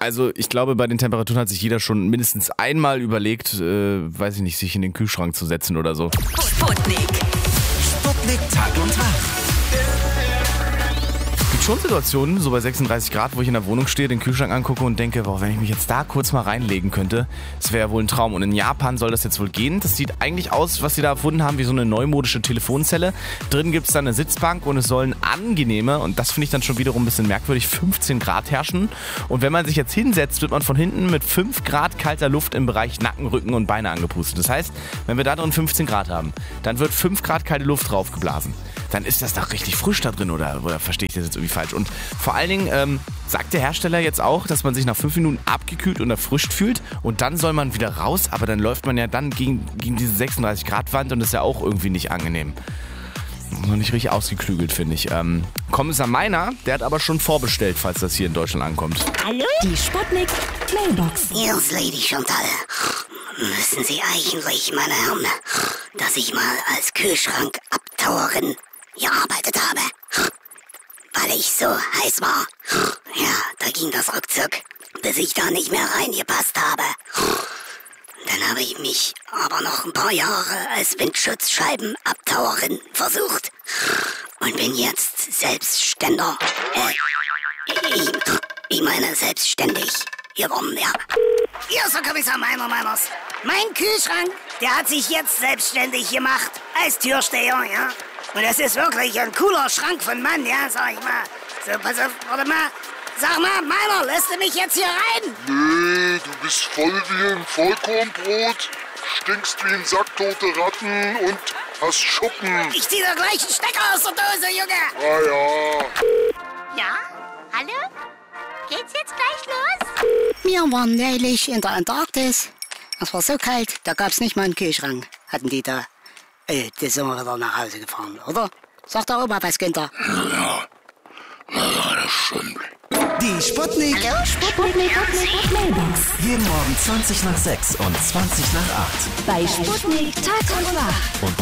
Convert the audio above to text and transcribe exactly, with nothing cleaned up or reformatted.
also ich glaube, bei den Temperaturen hat sich jeder schon mindestens einmal überlegt, äh, weiß ich nicht, sich in den Kühlschrank zu setzen oder so. Sputnik. Sputnik Tag und Tag. Es gibt schon Situationen, so bei sechsunddreißig Grad, wo ich in der Wohnung stehe, den Kühlschrank angucke und denke, boah, wenn ich mich jetzt da kurz mal reinlegen könnte, das wäre ja wohl ein Traum. Und in Japan soll das jetzt wohl gehen. Das sieht eigentlich aus, was sie da erfunden haben, wie so eine neumodische Telefonzelle. Drin gibt es dann eine Sitzbank und es sollen angenehme, und das finde ich dann schon wiederum ein bisschen merkwürdig, fünfzehn Grad herrschen. Und wenn man sich jetzt hinsetzt, wird man von hinten mit fünf Grad kalter Luft im Bereich Nacken, Rücken und Beine angepustet. Das heißt, wenn wir da drin fünfzehn Grad haben, dann wird fünf Grad kalte Luft draufgeblasen. Dann ist das doch richtig frisch da drin, oder, oder verstehe ich das jetzt irgendwie falsch? Und vor allen Dingen ähm, sagt der Hersteller jetzt auch, dass man sich nach fünf Minuten abgekühlt und erfrischt fühlt und dann soll man wieder raus, aber dann läuft man ja dann gegen, gegen diese sechsunddreißig Grad Wand und das ist ja auch irgendwie nicht angenehm. Noch nicht richtig ausgeklügelt, finde ich. Ähm, Kommissar Meiner, der hat aber schon vorbestellt, falls das hier in Deutschland ankommt. Hallo? Die Sputnik Mailbox. Hier ist Lady Chantal. Müssen Sie eigentlich, meine Herren, dass ich mal als Kühlschrankabtauerin gearbeitet habe? Weil ich so heiß war. Ja, da ging das ruckzuck, bis ich da nicht mehr reingepasst habe. Dann habe ich mich aber noch ein paar Jahre als Windschutzscheibenabtauerin versucht. Und bin jetzt Selbstständer. Äh, ich, ich meine selbstständig geworden, ja. Hier ist der Kommissar Meiner Meiners. Mein Kühlschrank, der hat sich jetzt selbstständig gemacht als Türsteher, ja. Und das ist wirklich ein cooler Schrank von Mann, ja, sag ich mal. So, pass auf, warte mal. Sag mal, Meiner, lässt du mich jetzt hier rein? Nee, du bist voll wie ein Vollkornbrot, stinkst wie ein Sack tote Ratten und hast Schuppen. Ich zieh dir gleich einen Stecker aus der Dose, Junge. Ah ja. Ja? Hallo? Geht's jetzt gleich los? Wir waren neulich in der Antarktis. Es war so kalt, da gab's nicht mal einen Kühlschrank. Hatten die da. Äh, das sind wir wieder nach Hause gefahren, oder? Sagt der Opa was, Günther? Ja, ja, das stimmt. Die Sputnik. Hallo? Sputnik Mailbox. Jeden Morgen zwanzig nach sechs und zwanzig nach acht. Bei Sputnik Tag und Nacht. Und